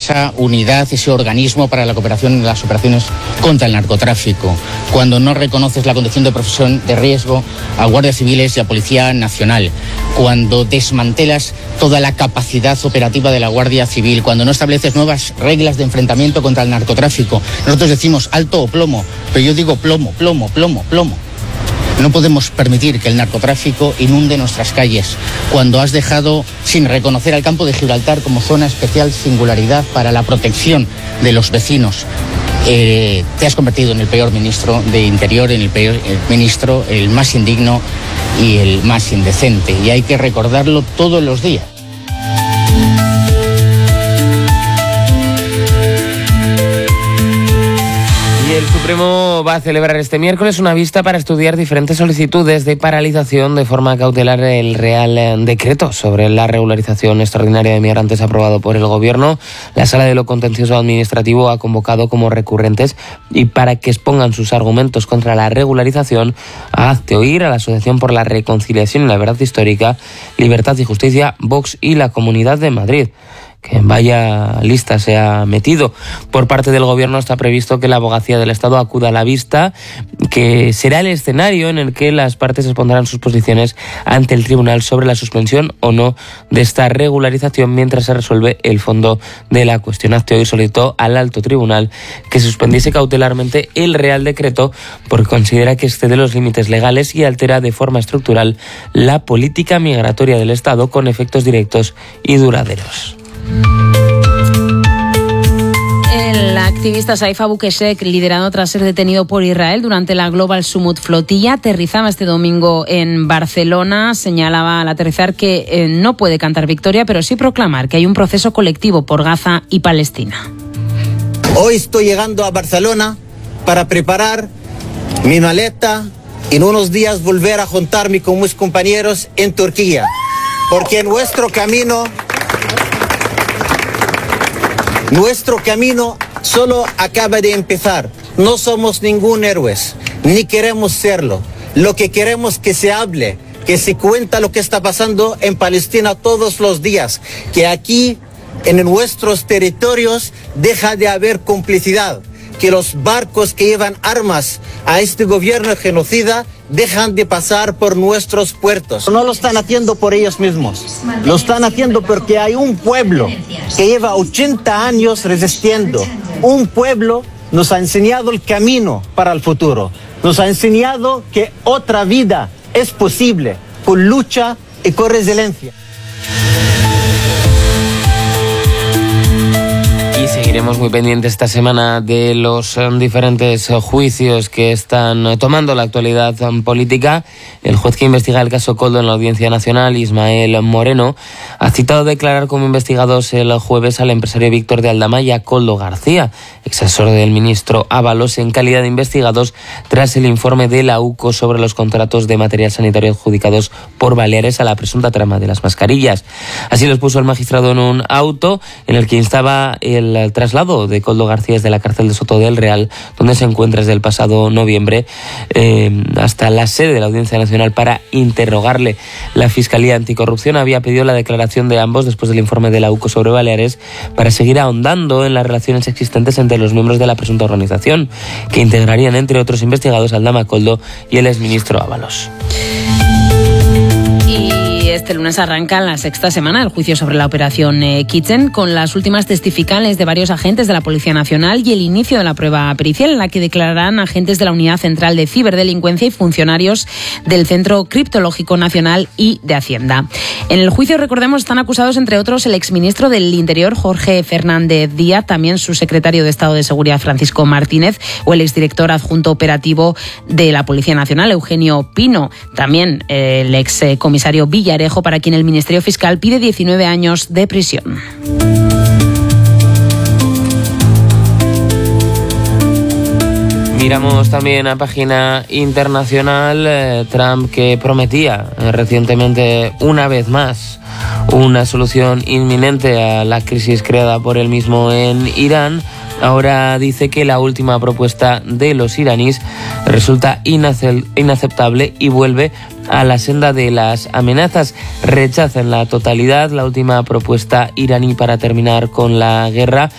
esa unidad, ese organismo para la cooperación en las operaciones contra el narcotráfico, cuando no reconoces la condición de profesión de riesgo a guardias civiles y a Policía Nacional, cuando desmantelas toda la capacidad operativa de la Guardia Civil, cuando no estableces nuevas reglas de enfrentamiento contra el narcotráfico. Nosotros decimos alto o plomo, pero yo digo plomo, plomo, plomo, plomo. No podemos permitir que el narcotráfico inunde nuestras calles, cuando has dejado sin reconocer al campo de Gibraltar como zona especial singularidad para la protección de los vecinos. Te has convertido en el peor ministro de Interior, en el peor ministro, el más indigno y el más indecente. Y hay que recordarlo todos los días. El Supremo va a celebrar este miércoles una vista para estudiar diferentes solicitudes de paralización de forma cautelar el Real Decreto sobre la regularización extraordinaria de migrantes aprobado por el Gobierno. La Sala de lo Contencioso Administrativo ha convocado como recurrentes y para que expongan sus argumentos contra la regularización a Hazte Oír, a la Asociación por la Reconciliación y la Verdad Histórica, Libertad y Justicia, Vox y la Comunidad de Madrid. Que en vaya lista se ha metido. Por parte del Gobierno está previsto que la Abogacía del Estado acuda a la vista, que será el escenario en el que las partes expondrán sus posiciones ante el tribunal sobre la suspensión o no de esta regularización mientras se resuelve el fondo de la cuestión. Hazte Oír solicitó al alto tribunal que suspendiese cautelarmente el Real Decreto porque considera que excede los límites legales y altera de forma estructural la política migratoria del Estado con efectos directos y duraderos. El activista Saif Abu Keshek, liderado tras ser detenido por Israel durante la Global Summit Flotilla, aterrizaba este domingo en Barcelona. Señalaba al aterrizar que no puede cantar victoria, pero sí proclamar que hay un proceso colectivo por Gaza y Palestina. Hoy estoy llegando a Barcelona para preparar mi maleta y en unos días volver a juntarme con mis compañeros en Turquía, porque nuestro camino solo acaba de empezar. No somos ningún héroes, ni queremos serlo. Lo que queremos es que se hable, que se cuenta lo que está pasando en Palestina todos los días, que aquí, en nuestros territorios, deja de haber complicidad, que los barcos que llevan armas a este gobierno genocida dejan de pasar por nuestros puertos. No lo están haciendo por ellos mismos, lo están haciendo porque hay un pueblo que lleva 80 años resistiendo. Un pueblo nos ha enseñado el camino para el futuro, nos ha enseñado que otra vida es posible con lucha y con resiliencia. Seguiremos muy pendientes esta semana de los diferentes juicios que están tomando la actualidad política. El juez que investiga el caso Koldo en la Audiencia Nacional, Ismael Moreno, ha citado declarar como investigados el jueves al empresario Víctor de Aldama y a Koldo García, exasesor del ministro Ábalos, en calidad de investigados tras el informe de la UCO sobre los contratos de material sanitario adjudicados por Baleares a la presunta trama de las mascarillas. Así los puso el magistrado en un auto en el que instaba el traslado de Koldo García desde la cárcel de Soto del Real, donde se encuentra desde el pasado noviembre, hasta la sede de la Audiencia Nacional para interrogarle. La Fiscalía Anticorrupción había pedido la declaración de ambos después del informe de la UCO sobre Baleares para seguir ahondando en las relaciones existentes entre los miembros de la presunta organización, que integrarían, entre otros investigados, Aldama, Koldo y el exministro Ábalos. Este lunes arranca la sexta semana del juicio sobre la operación Kitchen, con las últimas testificales de varios agentes de la Policía Nacional y el inicio de la prueba pericial, en la que declararán agentes de la Unidad Central de Ciberdelincuencia y funcionarios del Centro Criptológico Nacional y de Hacienda. En el juicio, recordemos, están acusados, entre otros, el exministro del Interior, Jorge Fernández Díaz, también su secretario de Estado de Seguridad, Francisco Martínez, o el exdirector adjunto operativo de la Policía Nacional, Eugenio Pino, también el excomisario Villarejo, para quien el Ministerio Fiscal pide 19 años de prisión. Miramos también a página internacional. Trump, que prometía recientemente una vez más una solución inminente a la crisis creada por él mismo en Irán, ahora dice que la última propuesta de los iraníes resulta inaceptable y vuelve a la senda de las amenazas. Rechaza en la totalidad la última propuesta iraní para terminar con la guerra,